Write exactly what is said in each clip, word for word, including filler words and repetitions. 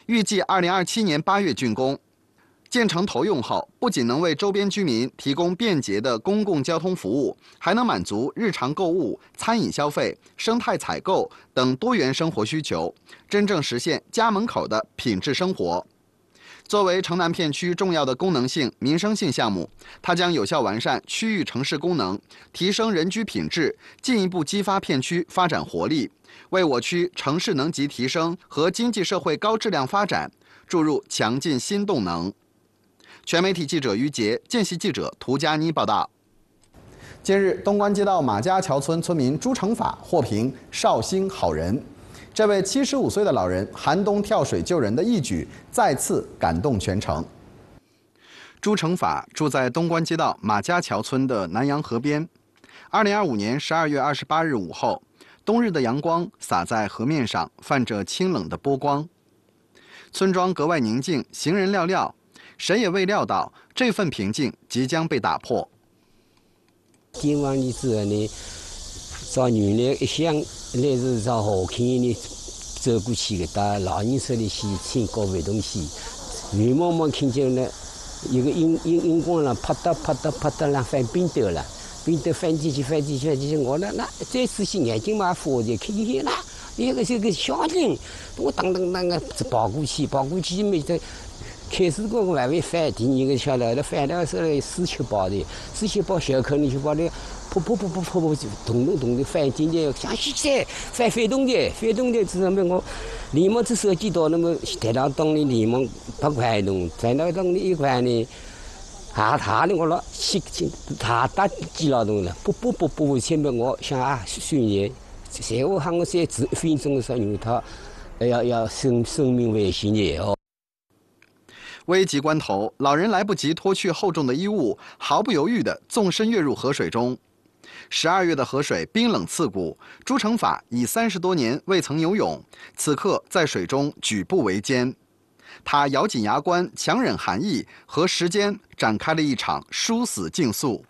预计二零二七年八月竣工。建成投用后，不仅能为周边居民提供便捷的公共交通服务，还能满足日常购物、餐饮消费、生态采购等多元生活需求，真正实现家门口的品质生活。作为城南片区重要的功能性、民生性项目，它将有效完善区域城市功能，提升人居品质，进一步激发片区发展活力，为我区城市能级提升和经济社会高质量发展注入强劲新动能。全媒体记者于杰，见习记者涂佳妮报道。近日，东关街道马家桥村村民朱成法获评绍兴好人。这位七十五岁的老人寒冬跳水救人的义举，再次感动全城。朱成法住在东关街道马家桥村的南洋河边。二零二五年十二月二十八日午后，冬日的阳光洒在河面上，泛着清冷的波光。村庄格外宁静，行人寥寥。谁也未料到这份平静即将被打破。 今晚的之后呢，找女的一想，那是找好看的走过去的，到老人手里去请搞活动去，远茫茫看见了一个荧荧荧光了，啪嗒啪嗒啪嗒啦翻冰斗了，冰斗翻进去翻进去翻进去，我那那再仔细眼睛嘛发的看见了，一个这个小人，我当当当个跑过去跑过去没得。开始过我还会翻，第二个晓得，那翻了是四七包的，四七包小口你就把那噗噗噗噗噗噗咚咚咚的翻进去，像现在翻飞动的，飞动的之后么我连忙只手机到那么台上当的连忙八块弄，台上当的一块呢，啊他的我了，七七他打几老东了，不不不不，前面我想啊算年，随后喊我在只一分钟的时候因为他要要生生命危险的哦。 危急关头，老人来不及脱去厚重的衣物，毫不犹豫地纵身跃入河水中。十二月的河水冰冷刺骨，朱成法已三十多年未曾游泳，此刻在水中举步维艰。他咬紧牙关，强忍寒意，和时间展开了一场殊死竞速。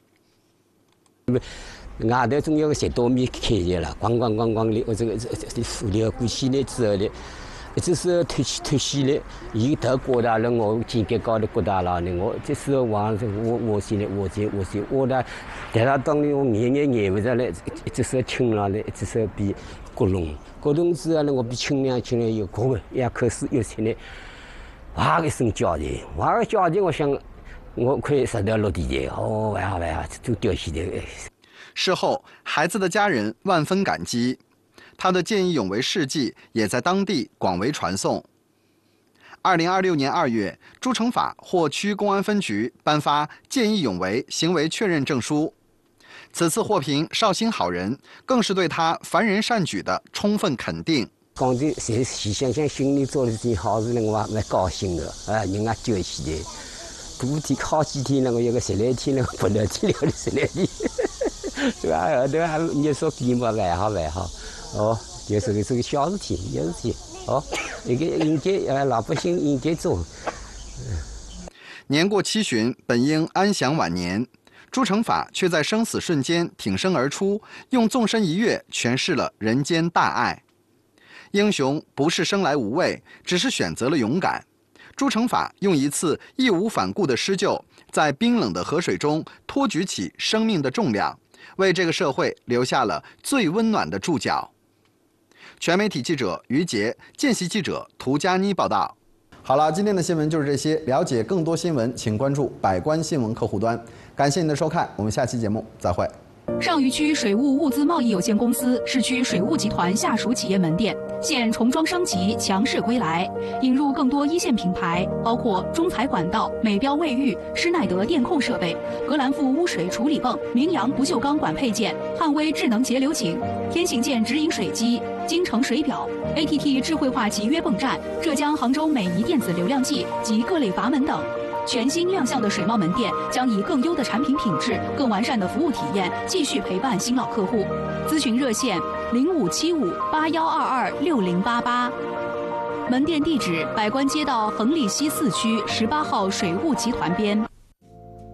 外头总有个十多米开的了，咣咣咣咣的，我这个这这浮流过去了之后呢。这是脱脱稀了，伊头刮大了，我肩胛高头刮大了呢。我这时候往我我现在我这我这我的，在他当里我眼眼眼不着了，这时候轻了嘞，这时候比刮聋，刮聋之后呢，我比轻量轻量又刮一口水又出来，哇一声叫的，哇个叫的，我想我快摔到落地的，哦，完好完好，就掉下来。 事后，孩子的家人万分感激。他的见义勇为事迹也在当地广为传颂。二零二六年二月，朱成法获区公安分局颁发见义勇为行为确认证书。此次获评绍兴好人，更是对他凡人善举的充分肯定。 讲的谁细想想，心里做了件好事呢，我蛮高兴的啊，人家救起来。不天好几天了，我有个十来天了，不能天了十来天，对吧？后头还你说比嘛，还好还好。哦，就是个是个小事体，小事体。哦，一个应该呃老百姓应该做。 年过七旬，本应安享晚年，朱成法却在生死瞬间挺身而出，用纵身一跃诠释了人间大爱。英雄不是生来无畏，只是选择了勇敢。朱成法用一次义无反顾的施救，在冰冷的河水中托举起生命的重量，为这个社会留下了最温暖的注脚。全媒体记者于杰，见习记者涂佳妮报道。好了，今天的新闻就是这些。了解更多新闻，请关注百官新闻客户端。感谢您的收看，我们下期节目再会。 上虞区水务物资贸易有限公司市区水务集团下属企业门店现重装升级，强势归来，引入更多一线品牌，包括中材管道、美标卫浴、施耐德电控设备、格兰富污水处理泵、明阳不锈钢管配件、汉威智能节流井、天行健直饮水机、京城水表、A T T 智慧化集约泵站、浙江杭州美仪电子流量计及各类阀门等。全新亮相的水贸门店将以更优的产品品质、更完善的服务体验，继续陪伴新老客户。咨询热线零五七五八幺二二六零八八，门店地址：百官街道恒利西四区十八号水务集团边。